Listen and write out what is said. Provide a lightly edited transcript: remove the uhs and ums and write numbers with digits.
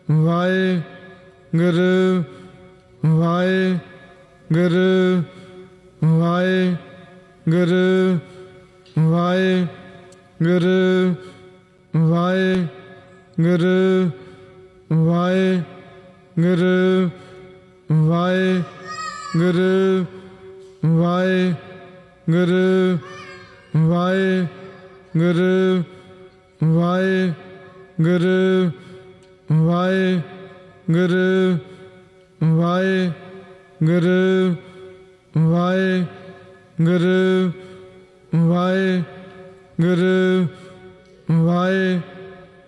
Waheguru Waheguru Waheguru Waheguru Waheguru Waheguru Waheguru Waheguru Waheguru Waheguru Waheguru Waheguru Waheguru Waheguru ਵਾਹਿ